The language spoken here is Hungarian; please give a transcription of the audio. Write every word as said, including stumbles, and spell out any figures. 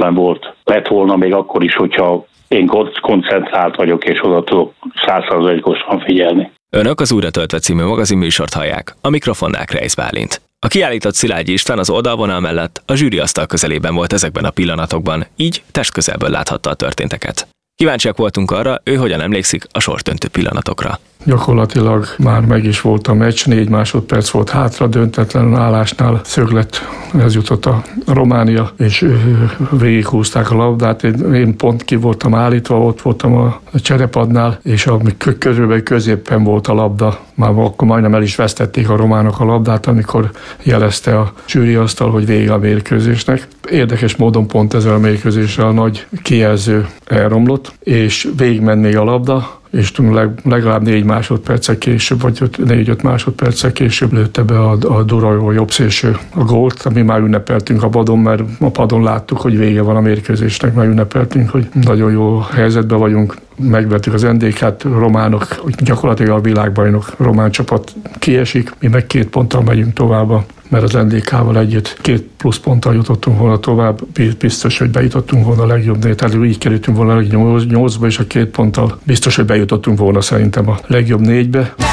rendben volt. Lett volna még akkor is, hogyha én koncentrált vagyok, és oda tudok száz százalékosan figyelni. Önök az Újra töltve című magazinműsort hallják, a mikrofonnál Kreisz Bálint. A kiállított Szilágyi István az oldalvonal mellett a zsűriasztal közelében volt ezekben a pillanatokban, így testközelből láthatta a történteket. Kíváncsiak voltunk arra, ő hogyan emlékszik a sorsdöntő pillanatokra. Gyakorlatilag már meg is volt a meccs, négy másodperc volt hátra, döntetlen állásnál szöglet, ez jutott a Románia, és végighúzták a labdát. Én pont ki voltam állítva, ott voltam a cserepadnál, és amikor körülbelül középen volt a labda, már akkor majdnem el is vesztették a románok a labdát, amikor jelezte a zsűriasztal, hogy vége a mérkőzésnek. Érdekes módon pont ezzel a mérkőzéssel a nagy kijelző elromlott, és végigmenné a labda, és legalább négy másodperccel később, vagy négy-öt másodperccel később lőtte be a, a Durajó jobb szélső a gólt, ami már ünnepeltünk a padon, mert a padon láttuk, hogy vége van a mérkőzésnek, már ünnepeltünk, hogy nagyon jó helyzetben vagyunk, megvertük az en dé ká-t, románok, gyakorlatilag a világbajnok román csapat kiesik, mi meg két ponttal megyünk tovább, mert az en dé ká-val együtt két plusz ponttal jutottunk volna tovább, biztos, hogy bejutottunk volna a legjobb négy, tehát így kerültünk volna a legjobb nyolcba, és a két ponttal biztos, hogy bejutottunk volna szerintem a legjobb négybe.